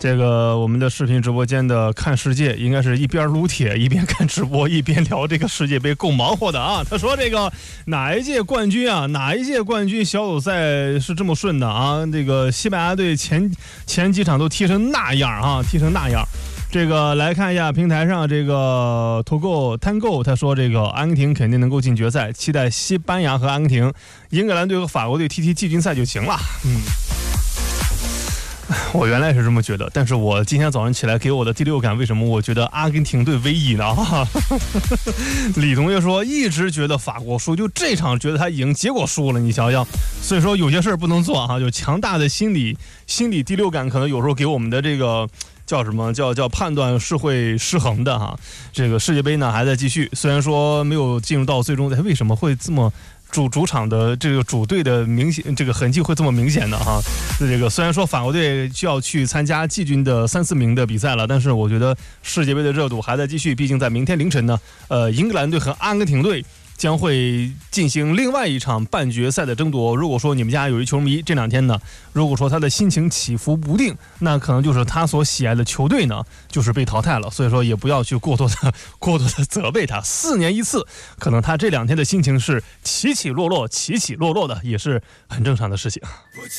这个我们的视频直播间的看世界应该是一边撸铁一边看直播一边聊这个世界杯，够忙活的啊。他说这个哪一届冠军小组赛是这么顺的啊？这个西班牙队前几场都踢成那样啊，踢成那样。这个来看一下平台上这个Tango，他说这个阿根廷肯定能够进决赛，期待西班牙和阿根廷，英格兰队和法国队踢季军赛就行了。我原来是这么觉得，但是我今天早上起来给我的第六感，为什么我觉得阿根廷队威仪呢？李同学说一直觉得法国输，就这场觉得他赢，结果输了，你想想。所以说有些事儿不能做哈，就强大的心理第六感，可能有时候给我们的这个叫什么叫判断是会失衡的哈。这个世界杯呢还在继续，虽然说没有进入到最终赛，为什么会这么？主场的这个主队的明显这个痕迹会这么明显的哈，这个虽然说法国队就要去参加季军的3、4名的比赛了，但是我觉得世界杯的热度还在继续，毕竟在明天凌晨呢，英格兰队和阿根廷队将会进行另外一场半决赛的争夺。如果说你们家有一球迷这两天呢，如果说他的心情起伏不定，那可能就是他所喜爱的球队呢就是被淘汰了，所以说也不要去过多的责备他，4年一次，可能他这2天的心情是起起落落的，也是很正常的事情。